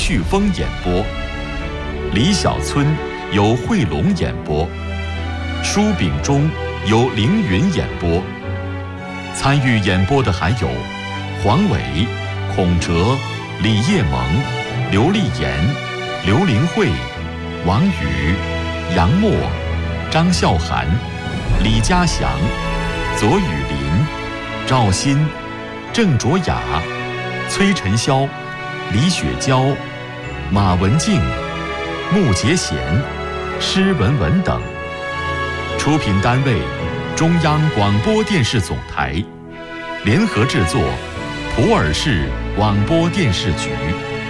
旭峰演播，李小村由慧龙演播，舒秉忠由凌云演播。参与演播的还有黄伟、孔哲、李叶萌、刘丽妍、刘玲慧、王宇、杨默、张孝涵、李家祥、左雨林、赵鑫、郑卓雅、崔晨霄、李雪娇、马文静、穆杰贤、施文文等。出品单位：中央广播电视总台，联合制作：普洱市广播电视局。